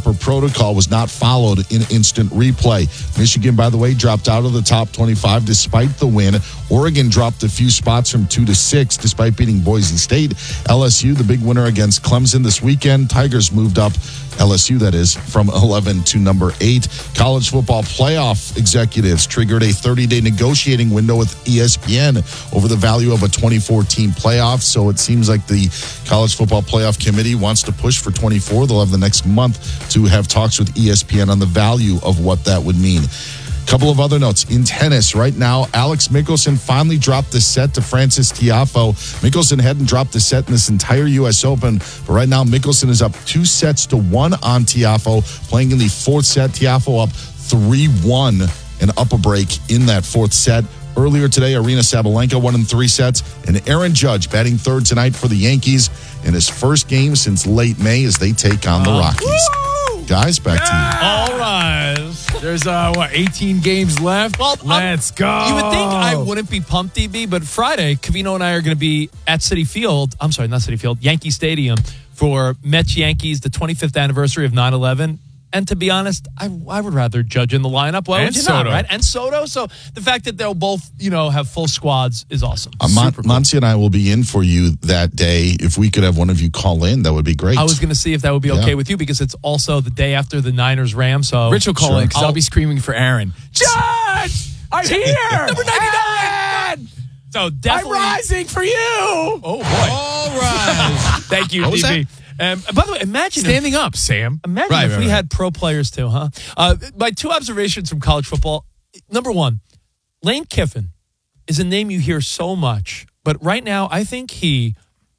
proper protocol was not followed in instant replay. Michigan, by the way, dropped out of the top twenty-five despite the win. Oregon dropped a few spots from two to six despite beating Boise State. L S U, the big winner against Clemson this weekend. Tigers moved up, L S U that is, from eleven to number eight. College football playoff executives triggered a thirty-day negotiating window with E S P N over the value of a twenty-four team playoff. So it seems like the College Football Playoff Committee wants to push for twenty-four. They'll have the next month to have talks with E S P N on the value of what that would mean. Couple of other notes. In tennis, right now, Alex Mickelson finally dropped the set to Francis Tiafoe. Mickelson hadn't dropped the set in this entire U S Open, but right now Mickelson is up two sets to one on Tiafoe, playing in the fourth set. Tiafoe up three one and up a break in that fourth set. Earlier today, Arina Sabalenka won in three sets, and Aaron Judge batting third tonight for the Yankees in his first game since late May as they take on the Rockies. Woo! Guys, back yeah! to you. All rise. There's, uh, what, eighteen games left? Well, Let's um, go. You would think I wouldn't be pumped, D B, but Friday, Covino and I are going to be at Citi Field. I'm sorry, not Citi Field, Yankee Stadium for Mets Yankees, the twenty-fifth anniversary of nine eleven. And to be honest, I I would rather Judge in the lineup. Why and would you Soto. not, right? And Soto. So the fact that they'll both, you know, have full squads is awesome. Uh, Mon- cool. Monty and I will be in for you that day. If we could have one of you call in, that would be great. I was going to see if that would be okay yeah. with you because it's also the day after the Niners-Rams. So Rich will call sure. in because I'll, I'll be screaming for Aaron. Judge! I'm here! Number ninety-nine! So definitely. I'm rising for you! Oh, boy. All right. Thank you, D B. Um, by the way, imagine standing if, up, Sam. Imagine right, if right, we right. had pro players too, huh? Uh, my two observations from college football. Number one, Lane Kiffin is a name you hear so much, but right now I think he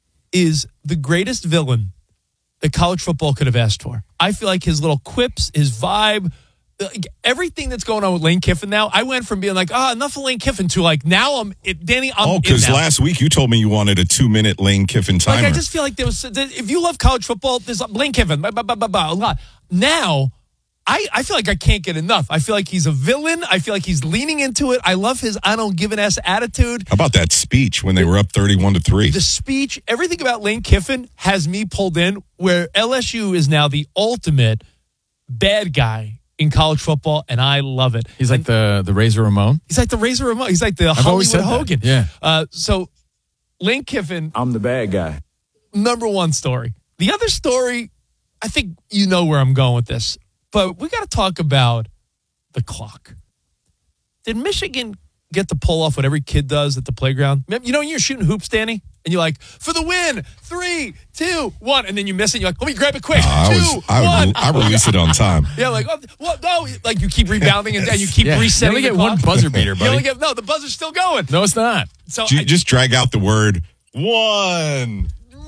is the greatest villain that college football could have asked for. I feel like his little quips, his vibe, like everything that's going on with Lane Kiffin now, I went from being like, ah, oh, enough of Lane Kiffin to like, now I'm, it, Danny, I'm Oh, because last week you told me you wanted a two-minute Lane Kiffin timer. Like, I just feel like there was, if you love college football, there's like Lane Kiffin, blah, blah, blah, blah, blah, a lot. Now, I, I feel like I can't get enough. I feel like he's a villain. I feel like he's leaning into it. I love his I don't give an ass attitude. How about that speech when they were up thirty-one to three? The speech, everything about Lane Kiffin has me pulled in, where L S U is now the ultimate bad guy in college football, and I love it. He's like the, the Razor Ramon? He's like the Razor Ramon. He's like the I've Hollywood Hogan. That. Yeah. Uh, so, Lane Kiffin. I'm the bad guy. Number one story. The other story, I think you know where I'm going with this, but we got to talk about the clock. Did Michigan get to pull off what every kid does at the playground? You know, when you're shooting hoops, Danny, and you're like, for the win, three, two, one, and then you miss it, and you're like, let me grab it quick. Uh, two, I, was, I, one. I release it on time. Yeah, like, oh, what? No, like you keep rebounding and, and you keep yeah. resetting. You only the get clock. one buzzer beater, buddy. You only get, no, the buzzer's still going. No, it's not. So G- I, just drag out the word one.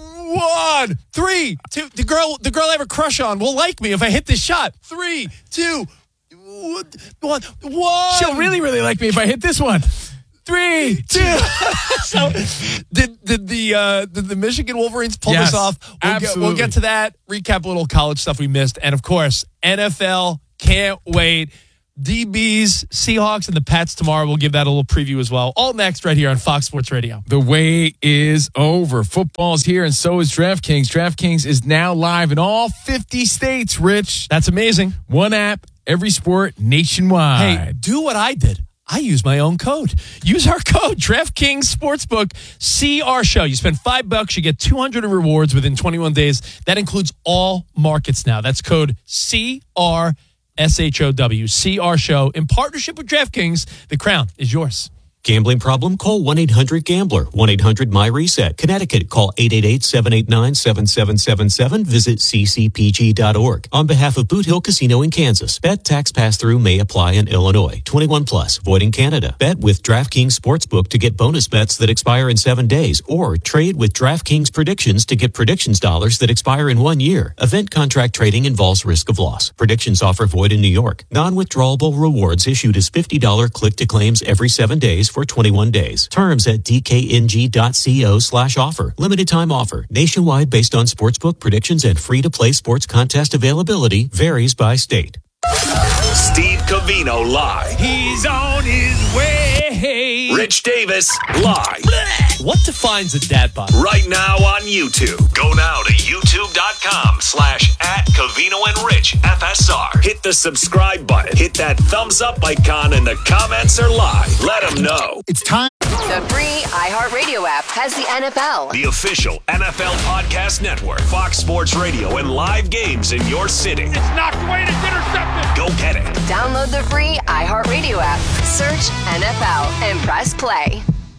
One, three, two. The girl, the girl I have a crush on will like me if I hit this shot. Three, two, one, one. She'll really, really like me if I hit this one. Three, two. So, did did the uh, did the Michigan Wolverines pull yes, this off? We'll absolutely. get, we'll get to that. Recap a little college stuff we missed, and of course, N F L. Can't wait. D B's, Seahawks, and the Pats tomorrow. We'll give that a little preview as well. All next right here on Fox Sports Radio. The wait is over. Football's here, and so is DraftKings. DraftKings is now live in all fifty states, Rich. That's amazing. One app, every sport, nationwide. Hey, do what I did. I use my own code. Use our code, DraftKings Sportsbook, C R Show. You spend five bucks, you get two hundred in rewards within twenty-one days. That includes all markets now. That's code C R S H O W, C R Show. In partnership with DraftKings, the crown is yours. Gambling problem? Call one eight hundred gambler. one eight hundred my reset. Connecticut, call eight eight eight, seven eight nine, seven seven seven seven. Visit c c p g dot org. On behalf of Boot Hill Casino in Kansas, bet tax pass-through may apply in Illinois. twenty-one plus, void in Canada. Bet with DraftKings Sportsbook to get bonus bets that expire in seven days, or trade with DraftKings Predictions to get predictions dollars that expire in one year. Event contract trading involves risk of loss. Predictions offer void in New York. Non-withdrawable rewards issued as fifty dollars click-to-claims every seven days for twenty-one days. Terms at dkng.co slash offer. Limited time offer. Nationwide based on sportsbook predictions and free-to-play sports contest availability. Varies by state. Steve Covino live. He's on his way. Rich Davis, live. What defines a dad bod? Right now on YouTube. Go now to youtube.com slash at Covino and Rich F S R. Hit the subscribe button. Hit that thumbs up icon, and the comments are live. Let them know. It's time. The free iHeartRadio app has the N F L, The official N F L podcast network, Fox Sports Radio, and live games in your city. It's knocked away and it's intercepted. Go get it. Download the free iHeartRadio app, search N F L, and press play.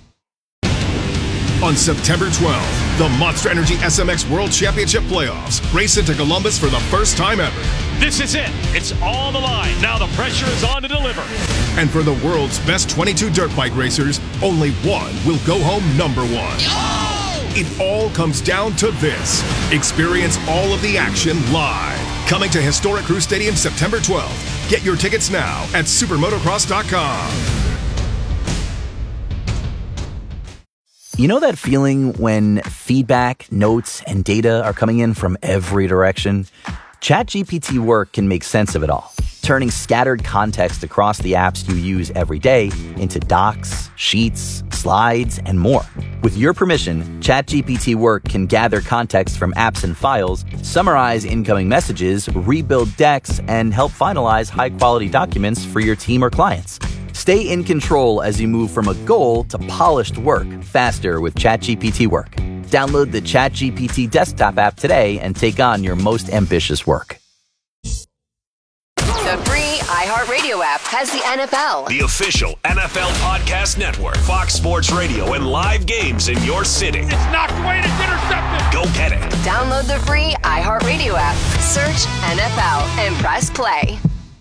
On September twelfth, the Monster Energy S M X World Championship Playoffs race into Columbus for the first time ever. This is it. It's all on the line. Now the pressure is on to deliver. And for the world's best twenty-two dirt bike racers, only one will go home number one. Oh! It all comes down to this. Experience all of the action live. Coming to Historic Crew Stadium September twelfth. Get your tickets now at supermotocross dot com. You know that feeling when feedback, notes, and data are coming in from every direction? ChatGPT Work can make sense of it all, turning scattered context across the apps you use every day into docs, sheets, slides, and more. With your permission, ChatGPT Work can gather context from apps and files, summarize incoming messages, rebuild decks, and help finalize high-quality documents for your team or clients. Stay in control as you move from a goal to polished work faster with ChatGPT Work. Download the ChatGPT desktop app today and take on your most ambitious work. The free iHeartRadio app has the N F L, The official N F L podcast network, Fox Sports Radio, and live games in your city. It's knocked away and it's intercepted. Go get it. Download the free iHeartRadio app, search N F L, and press play.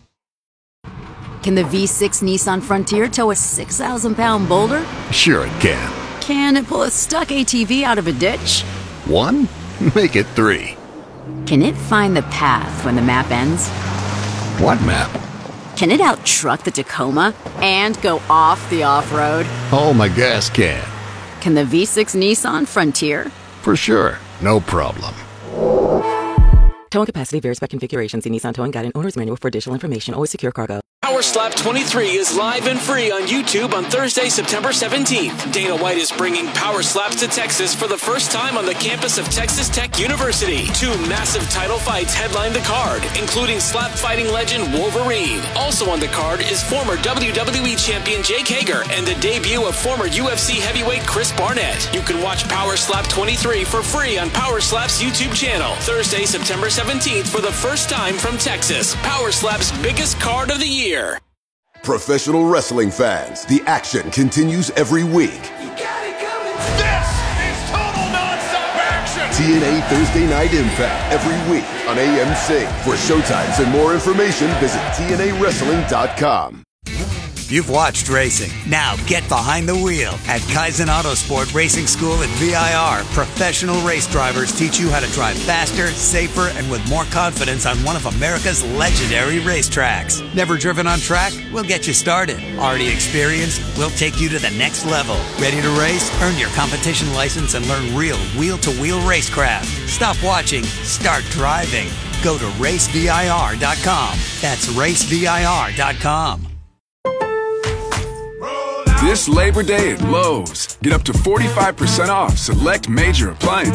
Can the V six Nissan Frontier tow a six thousand pound boulder? Sure it can. Can it pull a stuck A T V out of a ditch? One? Make it three. Can it find the path when the map ends? What map? Can it out-truck the Tacoma and go off the off-road? Oh, my gas can. Can the V six Nissan Frontier? For sure. No problem. Towing capacity varies by configuration. See Nissan Towing Guide and Owner's Manual for additional information. Always secure cargo. Power Slap twenty-three is live and free on YouTube on Thursday, September seventeenth. Dana White is bringing Power Slaps to Texas for the first time on the campus of Texas Tech University. Two massive title fights headline the card, including slap fighting legend Wolverine. Also on the card is former W W E champion Jake Hager and the debut of former U F C heavyweight Chris Barnett. You can watch Power Slap twenty-three for free on Power Slap's YouTube channel. Thursday, September seventeenth for the first time from Texas. Power Slap's biggest card of the year. Professional wrestling fans, the action continues every week. This is total nonstop action. T N A Thursday Night Impact every week on A M C. For showtimes and more information, visit T N A wrestling dot com. You've watched racing. Now get behind the wheel at Kaizen Autosport Racing School at V I R. Professional race drivers teach you how to drive faster, safer, and with more confidence on one of America's legendary racetracks. Never driven on track? We'll get you started. Already experienced? We'll take you to the next level. Ready to race? Earn your competition license and learn real wheel-to-wheel racecraft. Stop watching. Start driving. Go to race V I R dot com. That's race V I R dot com. This Labor Day at Lowe's, get up to forty-five percent off select major appliances.